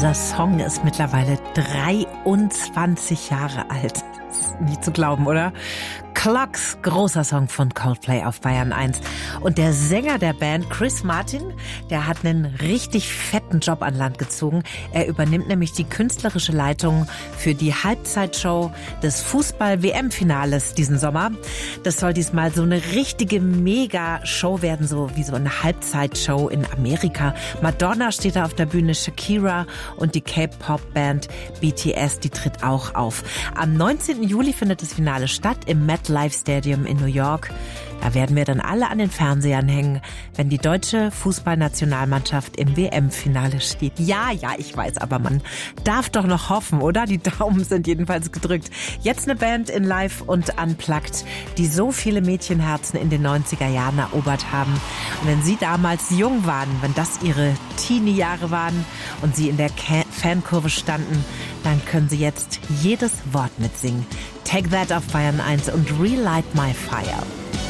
Dieser Song ist mittlerweile 23 Jahre alt. Das ist nicht zu glauben, oder? Clocks, großer Song von Coldplay auf Bayern 1. Und der Sänger der Band, Chris Martin, der hat einen richtig fetten Job an Land gezogen. Er übernimmt nämlich die künstlerische Leitung für die Halbzeitshow des Fußball-WM-Finales diesen Sommer. Das soll diesmal so eine richtige Mega-Show werden, so wie so eine Halbzeitshow in Amerika. Madonna steht da auf der Bühne, Shakira und die K-Pop-Band BTS, die tritt auch auf. Am 19. Juli findet das Finale statt im MetLife Stadium in New York. Da werden wir dann alle an den Fernsehern hängen, wenn die deutsche Fußballnationalmannschaft im WM-Finale steht. Ja, ich weiß, aber man darf doch noch hoffen, oder? Die Daumen sind jedenfalls gedrückt. Jetzt eine Band in Live und Unplugged, die so viele Mädchenherzen in den 90er Jahren erobert haben. Und wenn Sie damals jung waren, wenn das Ihre Teenie-Jahre waren und Sie in der Fankurve standen, dann können Sie jetzt jedes Wort mitsingen. Take That auf Bayern 1 und Relight My Fire.